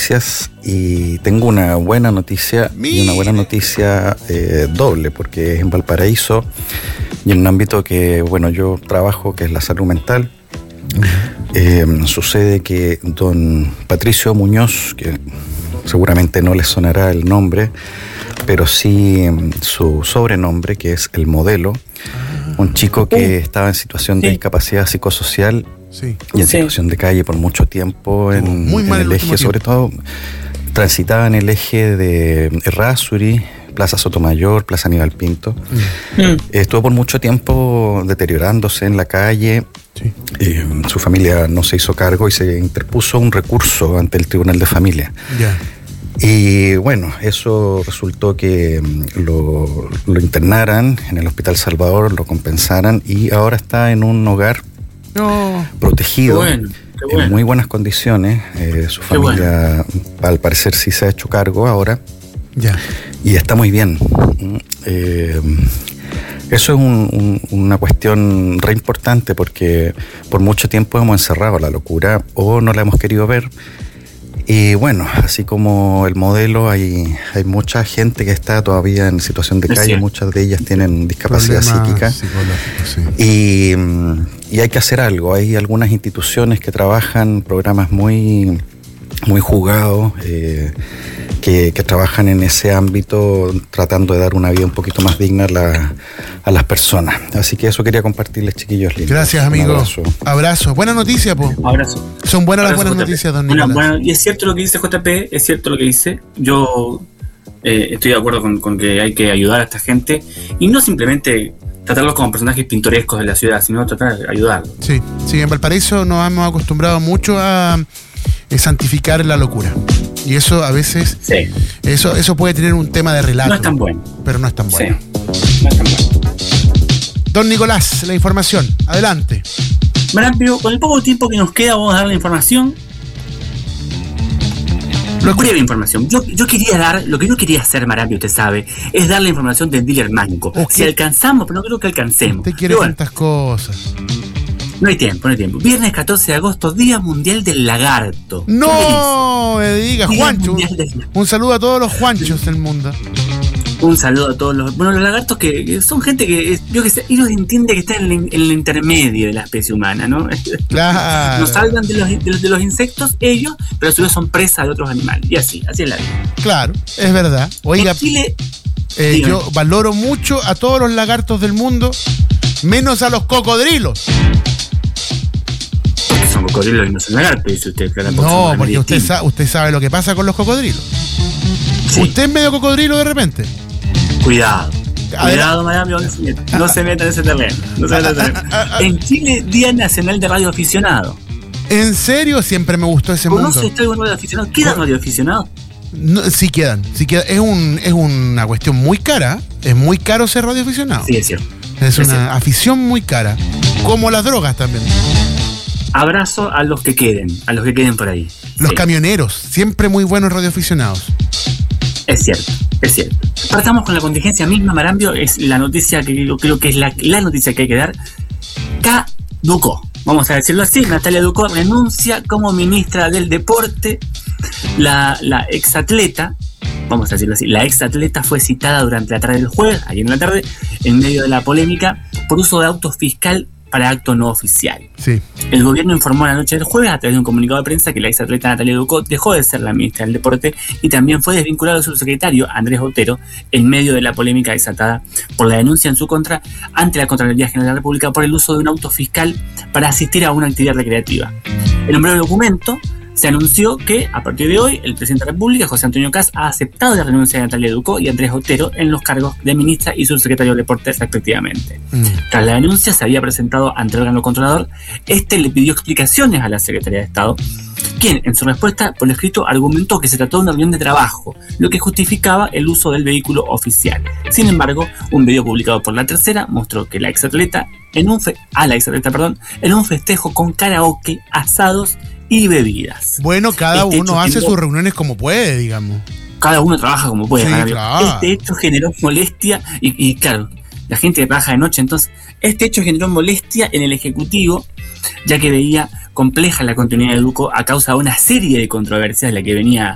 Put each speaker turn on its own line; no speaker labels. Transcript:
noticias y tengo una buena noticia y una buena noticia doble, porque es en Valparaíso y en un ámbito que, bueno, yo trabajo, que es la salud mental. Sucede que don Patricio Muñoz, que seguramente no les sonará el nombre, pero sí su sobrenombre, que es El Modelo, un chico que estaba en situación de discapacidad psicosocial y en situación de calle por mucho tiempo, en el eje, sobre todo transitaba en el eje de Errázuri, Plaza Sotomayor, Plaza Aníbal Pinto. Estuvo por mucho tiempo deteriorándose en la calle. Su familia no se hizo cargo y se interpuso un recurso ante el Tribunal de Familia. Y bueno, eso resultó que lo internaran en el Hospital Salvador, lo compensaran y ahora está en un hogar protegido, en muy buenas condiciones. Su familia, al parecer, sí se ha hecho cargo ahora. Y está muy bien. Eso es una cuestión re importante, porque por mucho tiempo hemos encerrado la locura o no la hemos querido ver. Y bueno, así como El Modelo, hay mucha gente que está todavía en situación de calle, muchas de ellas tienen discapacidad psíquica. Y hay que hacer algo. Hay algunas instituciones que trabajan programas muy jugados, que trabajan en ese ámbito, tratando de dar una vida un poquito más digna a las personas. Así que eso quería compartirles, chiquillos lindos.
Gracias, amigo. Abrazo. Buena noticia, po.
Abrazo.
Son buenas las buenas noticias, don Nicolás.
Bueno, y es cierto lo que dice JP, es cierto lo que dice. Yo estoy de acuerdo con que hay que ayudar a esta gente y no simplemente tratarlos como personajes pintorescos de la ciudad, sino tratar de ayudarlos. Sí,
en Valparaíso nos hemos acostumbrado mucho a santificar la locura. Y eso a veces, eso puede tener un tema de relato.
No es tan bueno.
Pero no es tan bueno. No es tan bueno. Don Nicolás, la información. Adelante.
Marambio, con el poco tiempo que nos queda, vamos a dar la información. Breve información. Yo quería dar, lo que yo quería hacer, Marambio, usted sabe, es dar la información del dealer mágico. Si alcanzamos, pero no creo que alcancemos.
Usted quiere tantas cosas.
No hay tiempo. Viernes 14 de agosto, Día Mundial del Lagarto.
No me diga, Juancho. Un saludo a todos los Juanchos del mundo.
Un saludo a todos los lagartos que son gente que, yo que sé, ellos entienden que están en el intermedio de la especie humana, ¿no?
Claro.
No salgan de los insectos ellos, pero a su vez son presa de otros animales. Y así es la vida.
Claro, es verdad. Oiga, en Chile, yo valoro mucho a todos los lagartos del mundo, menos a los cocodrilos.
Son cocodrilos y no son lagartos, dice usted.
No, porque usted sabe lo que pasa con los cocodrilos. ¿Usted es medio cocodrilo de repente?
Cuidado, madame, no se meta en ese terreno. En Chile, Día Nacional de Radioaficionado.
¿En serio? Siempre me gustó ese mundo.
¿Conoce usted un radioaficionado? ¿Quedan radioaficionados?
No, sí quedan. Es una cuestión muy cara. Es muy caro ser radioaficionado.
Sí, es cierto.
Es una afición muy cara. Como las drogas también.
Abrazo a los que queden por ahí.
Los camioneros, siempre muy buenos radioaficionados.
Es cierto. Partamos con la contingencia misma, Marambio. Es la noticia que yo creo que es la noticia que hay que dar. Caducó, vamos a decirlo así. Natalia Ducó renuncia como ministra del Deporte. La exatleta, vamos a decirlo así, la exatleta fue citada durante la tarde del jueves, ayer en la tarde, en medio de la polémica por uso de auto fiscal para acto no oficial. El gobierno informó la noche del jueves a través de un comunicado de prensa que la exatleta Natalia Ducó dejó de ser la ministra del Deporte y también fue desvinculado de su secretario Andrés Otero en medio de la polémica desatada por la denuncia en su contra ante la Contraloría General de la República por el uso de un auto fiscal para asistir a una actividad recreativa. En un breve documento se anunció que, a partir de hoy, el presidente de la República, José Antonio Kast, ha aceptado la renuncia de Natalia Ducó y Andrés Otero en los cargos de ministra y subsecretario de Deportes, respectivamente. Tras la denuncia, se había presentado ante el órgano controlador. Este le pidió explicaciones a la Secretaría de Estado, quien, en su respuesta por escrito, argumentó que se trató de una reunión de trabajo, lo que justificaba el uso del vehículo oficial. Sin embargo, un video publicado por La Tercera mostró que la exatleta en un festejo con karaoke, asados y bebidas.
Bueno, cada uno hace sus reuniones como puede, digamos.
Cada uno trabaja como puede.
Sí, claro.
Este hecho generó molestia y claro, la gente que trabaja de noche, entonces, este hecho generó molestia en el Ejecutivo, ya que veía compleja la continuidad de Ducó a causa de una serie de controversias de la que venía